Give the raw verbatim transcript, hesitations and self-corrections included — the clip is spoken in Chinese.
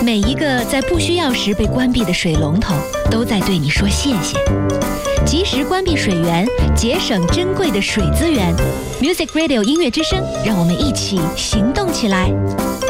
每一个在不需要时被关闭的水龙头，都在对你说谢谢。及时关闭水源，节省珍贵的水资源。Music Radio 音乐之声，让我们一起行动起来。